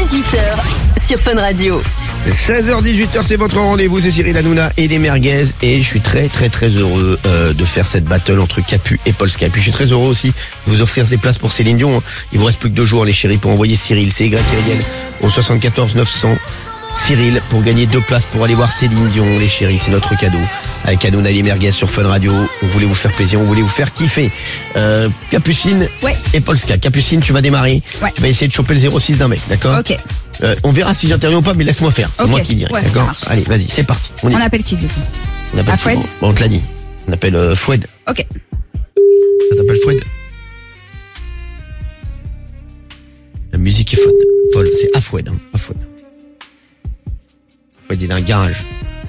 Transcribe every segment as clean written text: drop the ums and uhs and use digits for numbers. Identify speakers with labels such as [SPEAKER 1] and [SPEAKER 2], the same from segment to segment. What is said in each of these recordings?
[SPEAKER 1] 16h18h sur Fun Radio.
[SPEAKER 2] 16h-18h, c'est votre rendez-vous, c'est Cyril Hanouna et les merguez. Et je suis très heureux de faire cette battle entre Capu et Polska. Et puis je suis très heureux aussi de vous offrir des places pour Céline Dion. Il vous reste plus que 2 jours les chéris pour envoyer Cyril, c'est Y au 74 900. Cyril pour gagner 2 places pour aller voir Céline Dion, les chéris, c'est notre cadeau. Avec Hanouna et les merguez sur Fun Radio. On voulait vous faire plaisir, on voulait vous faire kiffer. Capucine et Polska. Capucine, tu vas démarrer. Ouais. Tu vas essayer de choper le 06 d'un mec, d'accord?
[SPEAKER 3] Ok.
[SPEAKER 2] On verra si j'interviens ou pas, mais laisse-moi faire. C'est moi qui dirai, d'accord? Allez, vas-y, c'est parti.
[SPEAKER 3] On appelle qui du coup?
[SPEAKER 2] On appelle
[SPEAKER 3] Foued.
[SPEAKER 2] Bon, on te l'a dit. On appelle Foued.
[SPEAKER 3] Ok.
[SPEAKER 2] Ça t'appelle Foued? La musique est folle. C'est Afoued, hein. Afoued. Foued, il a un garage.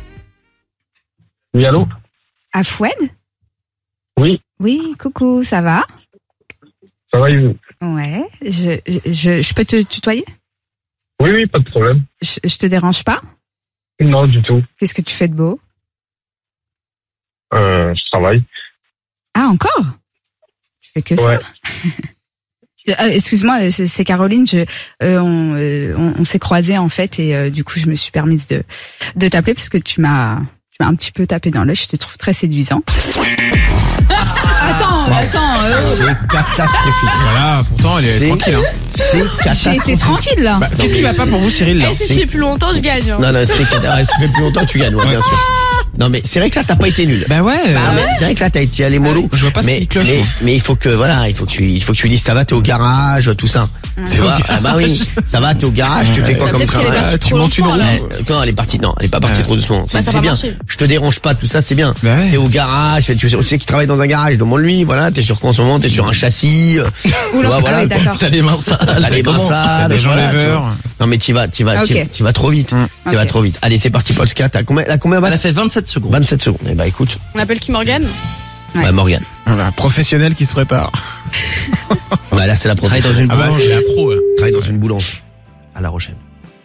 [SPEAKER 4] Oui, allô?
[SPEAKER 3] Afoued?
[SPEAKER 4] Oui.
[SPEAKER 3] Oui, coucou, ça va?
[SPEAKER 4] Ça va et vous?
[SPEAKER 3] Ouais. Je peux te tutoyer?
[SPEAKER 4] Oui, pas de problème.
[SPEAKER 3] Je te dérange pas?
[SPEAKER 4] Non, du tout.
[SPEAKER 3] Qu'est-ce que tu fais de beau?
[SPEAKER 4] Je travaille.
[SPEAKER 3] Ah, encore? Tu fais que ça? Excuse-moi, c'est Caroline. On s'est croisés en fait et du coup je me suis permise de t'appeler parce que tu m'as un petit peu tapé dans l'œil. Je te trouve très séduisant. Attends.
[SPEAKER 2] C'est catastrophique.
[SPEAKER 5] Voilà, pourtant elle est tranquille. Hein.
[SPEAKER 2] C'est catastrophique.
[SPEAKER 3] J'ai été tranquille là.
[SPEAKER 5] Bah, qu'est-ce qui va pas pour vous, Cyril là?
[SPEAKER 6] Si je fais plus longtemps, je gagne.
[SPEAKER 2] Non, c'est catastrophique. Si tu fais plus longtemps, tu gagnes, bien sûr. Non, mais c'est vrai que là, t'as pas été nul.
[SPEAKER 5] Bah ouais.
[SPEAKER 2] C'est vrai que là, t'as été allé mollo.
[SPEAKER 5] Je vois pas ce qui cloche.
[SPEAKER 2] Mais il faut que tu dises, ça va, t'es au garage, tout ça. Tu vois? Ah bah oui. Ça va, t'es au garage, tu fais quoi comme travail?
[SPEAKER 5] Tu montes une roue.
[SPEAKER 2] Non, elle est partie trop doucement. C'est bien. Je te dérange pas, tout ça, c'est bien. T'es au garage, tu sais qu'il travaille dans un garage, demande-lui, voilà, t'es sur quoi en ce moment? T'es sur un châssis.
[SPEAKER 3] Voilà. D'accord.
[SPEAKER 5] T'as les mains sales.
[SPEAKER 2] Des gens
[SPEAKER 5] lèveurs.
[SPEAKER 2] Non, mais tu vas trop vite. Tu vas trop vite. Allez, c'est parti, Polska. T'as combien
[SPEAKER 5] Elle a fait 27 secondes.
[SPEAKER 2] 27 secondes. Eh bah, écoute.
[SPEAKER 6] On appelle qui, Morgane?
[SPEAKER 2] Ouais, Morgane.
[SPEAKER 5] Un professionnel qui se prépare.
[SPEAKER 2] Bah, là, c'est la professionnelle.
[SPEAKER 5] Ah bah, c'est la pro.
[SPEAKER 2] Travaille dans une boulangerie.
[SPEAKER 5] À La Rochelle.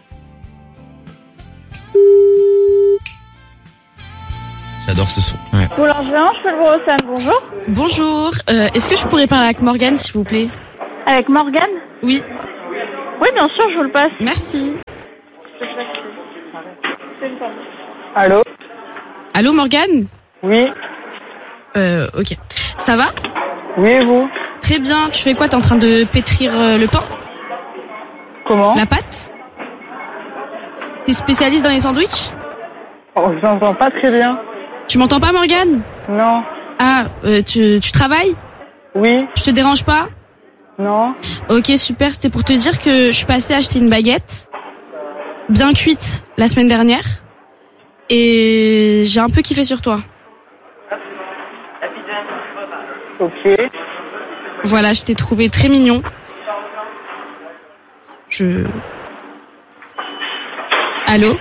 [SPEAKER 2] J'adore ce son.
[SPEAKER 7] Boulanger, je fais le Brossan, bonjour.
[SPEAKER 6] Bonjour. Est-ce que je pourrais parler avec Morgane, s'il vous plaît?
[SPEAKER 7] Avec Morgane?
[SPEAKER 6] Oui.
[SPEAKER 7] Oui, bien sûr, je vous le passe.
[SPEAKER 6] Merci.
[SPEAKER 7] Allô?
[SPEAKER 6] Allô, Morgane?
[SPEAKER 7] Oui.
[SPEAKER 6] Ok. Ça va?
[SPEAKER 7] Oui, et vous?
[SPEAKER 6] Très bien. Tu fais quoi? T'es en train de pétrir le pain?
[SPEAKER 7] Comment?
[SPEAKER 6] La pâte? T'es spécialiste dans les sandwichs?
[SPEAKER 7] Oh, je n'entends pas très bien.
[SPEAKER 6] Tu m'entends pas, Morgane?
[SPEAKER 7] Non.
[SPEAKER 6] Ah, tu travailles?
[SPEAKER 7] Oui.
[SPEAKER 6] Je te dérange pas?
[SPEAKER 7] Non.
[SPEAKER 6] Ok, super. C'était pour te dire que je suis passée acheter une baguette bien cuite la semaine dernière et j'ai un peu kiffé sur toi.
[SPEAKER 7] Ok.
[SPEAKER 6] Voilà, je t'ai trouvé très mignon. Allô?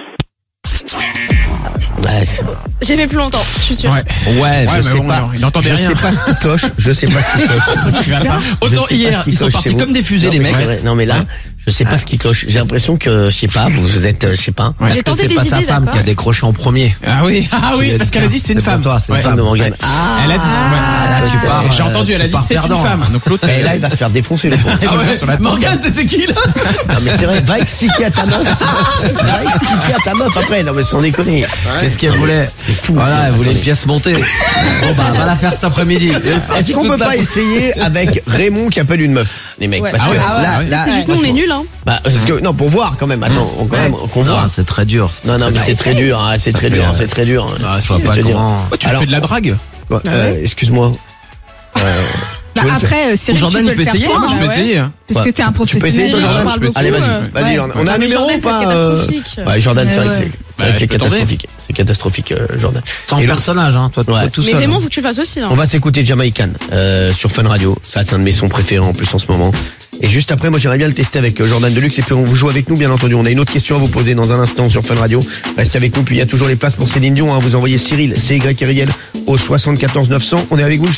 [SPEAKER 2] Ouais,
[SPEAKER 6] j'ai fait plus longtemps, je suis sûre.
[SPEAKER 5] Ouais,
[SPEAKER 2] je sais pas.
[SPEAKER 5] Il entendait rien.
[SPEAKER 2] Je sais pas ce qui cloche.
[SPEAKER 5] Autant hier, ils sont partis comme des fusées, les mecs.
[SPEAKER 2] Non, mais là, je sais pas ce qui cloche. J'ai l'impression que, je sais pas, vous êtes, je sais pas.
[SPEAKER 5] Est-ce que c'est pas sa femme qui a décroché en premier? Ah oui, parce qu'elle a dit c'est une femme.
[SPEAKER 2] C'est une femme de Morgane.
[SPEAKER 5] Elle a dit, là tu pars. J'ai entendu, elle a dit c'est une femme. Donc l'autre.
[SPEAKER 2] Et là, il va se faire défoncer le pauvre.
[SPEAKER 5] Morgane, c'était qui là?
[SPEAKER 2] Non, mais c'est vrai, va expliquer à ta meuf. Après. Non, mais sans déconner.
[SPEAKER 5] Qu'est-ce qu'elle voulait?
[SPEAKER 2] C'est fou.
[SPEAKER 5] Voilà, elle voulait une pièce montée. Bon bah, va la faire cet après-midi.
[SPEAKER 2] Est-ce qu'on peut pas essayer avec Raymond qui appelle une meuf, les mecs? Parce que là,
[SPEAKER 6] c'est juste nous, on est nuls, hein.
[SPEAKER 2] Bah, parce que, non, pour voir quand même. Attends, qu'on voit.
[SPEAKER 5] C'est très dur.
[SPEAKER 2] Non, mais c'est très dur, c'est très dur.
[SPEAKER 5] Sois pas grand. Tu fais de la drague?
[SPEAKER 2] Excuse-moi.
[SPEAKER 3] Après, Cyril,
[SPEAKER 5] Jordan,
[SPEAKER 3] tu peux le faire toi.
[SPEAKER 5] Je peux essayer.
[SPEAKER 3] Parce que t'es un professionnel.
[SPEAKER 2] Tu peux essayer, toi, Jordan? Allez, vas-y, Jordan. On a un numéro ou pas? Ouais, Jordan, c'est vrai que c'est catastrophique. C'est catastrophique, Jordan.
[SPEAKER 5] Sans personnage, hein. Toi, tout seul.
[SPEAKER 6] Mais Raymond, faut que tu le fasses aussi, hein.
[SPEAKER 2] On va s'écouter Jamaican, sur Fun Radio. Ça, c'est un de mes sons préférés, en plus, en ce moment. Et juste après, moi, j'aimerais bien le tester avec Jordan Deluxe. Et puis, on vous joue avec nous, bien entendu. On a une autre question à vous poser dans un instant sur Fun Radio. Restez avec nous. Puis, il y a toujours les places pour Céline Dion, hein. Vous envoyez Cyril, CYRIL, au 74 900. On est avec vous jusqu'à